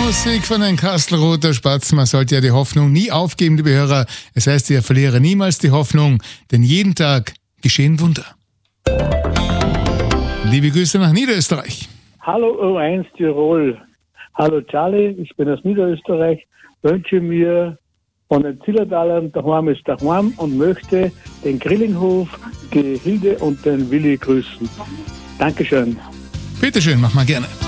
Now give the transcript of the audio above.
Musik von den Kastelruther Spatzen. Man sollte ja die Hoffnung nie aufgeben, liebe Hörer. Es heißt, ihr verliere niemals die Hoffnung, denn jeden Tag geschehen Wunder. Liebe Grüße nach Niederösterreich. Hallo O1 Tirol. Hallo Charlie, ich bin aus Niederösterreich, wünsche mir von den Zillertalern daheim ist daheim und möchte den Grillinghof, die Hilde und den Willi grüßen. Dankeschön. Bitteschön, mach mal gerne.